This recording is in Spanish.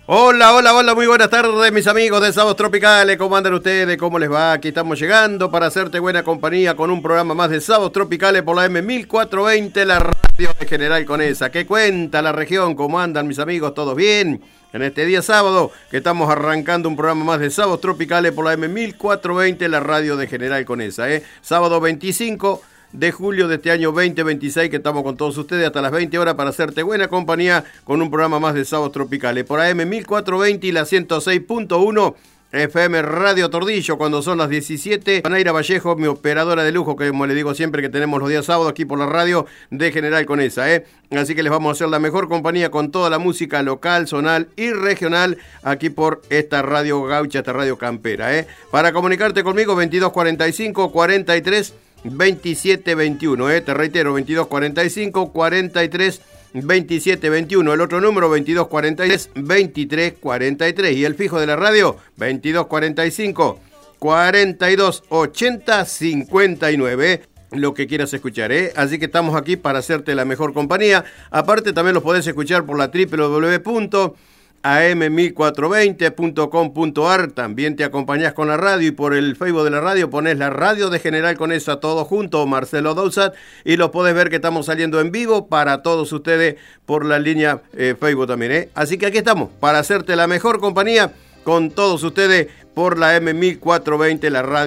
Hola, hola, hola, muy buenas tardes mis amigos de Sábados Tropicales, ¿cómo andan ustedes? ¿Cómo les va? Aquí estamos llegando para hacerte buena compañía con un programa más de Sábados Tropicales por la M1420, la radio de General Conesa. ¿Qué cuenta la región? ¿Cómo andan mis amigos? ¿Todos bien? En este día sábado que estamos arrancando un programa más de Sábados Tropicales por la M1420, la radio de General Conesa. Sábado 25 de julio de este año 2026, que estamos con todos ustedes hasta las 20 horas para hacerte buena compañía con un programa más de Sábados Tropicales por AM 1420 y la 106.1 FM Radio Tordillo, cuando son las 17. Anaira Vallejo, mi operadora de lujo, que como le digo siempre que tenemos los días sábados aquí por la radio de General Conesa, Así que les vamos a hacer la mejor compañía con toda la música local, zonal y regional aquí por esta radio gaucha, esta radio campera, Para comunicarte conmigo, 2245 43 27 21, te reitero, 22 45 43 27 21, el otro número 22 43 23 43 y el fijo de la radio 22 45 42 80 59, lo que quieras escuchar, Así que estamos aquí para hacerte la mejor compañía. Aparte también los podés escuchar por la www.am1420.com.ar. También te acompañás con la radio y por el Facebook de la radio ponés la radio de General Conesa todo junto, Marcelo Dousat, y lo podés ver que estamos saliendo en vivo para todos ustedes por la línea Facebook también, Así que aquí estamos para hacerte la mejor compañía con todos ustedes por la M1420, la radio